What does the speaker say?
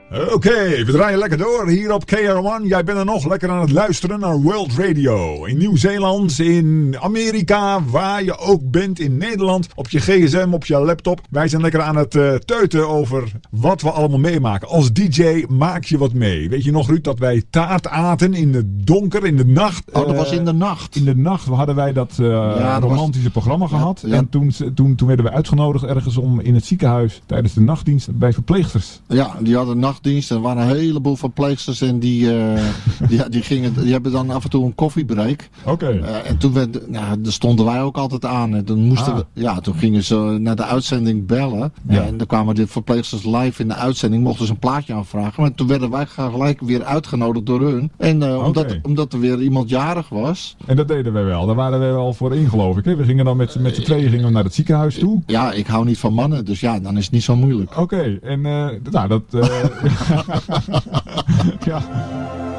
Oké, we draaien lekker door hier op KRO1. Jij bent er nog lekker aan het luisteren naar World Radio. In Nieuw-Zeeland, in Amerika, waar je ook bent, in Nederland. Op je gsm, op je laptop. Wij zijn lekker aan het teuten over wat we allemaal meemaken. Als DJ maak je wat mee. Weet je nog, Ruud, dat wij taart aten in het donker, in de nacht? Oh, dat was in de nacht. In de nacht hadden wij dat romantische programma gehad. Ja. En toen werden we uitgenodigd ergens om in het ziekenhuis tijdens de nachtdienst bij verpleegsters. Ja, die hadden nachtdienst. Er waren een heleboel verpleegsters en die hebben dan af en toe een koffiebreak. Oké. En toen daar stonden wij ook altijd aan. En toen toen gingen ze naar de uitzending bellen. Ja. En dan kwamen de verpleegsters live in de uitzending, mochten ze een plaatje aanvragen. Maar toen werden wij gelijk weer uitgenodigd door hun. En omdat er weer iemand jarig was. En dat deden wij wel. Daar waren we wel voor in, geloof ik. Hè? We gingen dan met z'n tweeën naar het ziekenhuis toe. Ja, ik hou niet van mannen, dus ja, dan is het niet zo moeilijk. Oké. En dat... ja.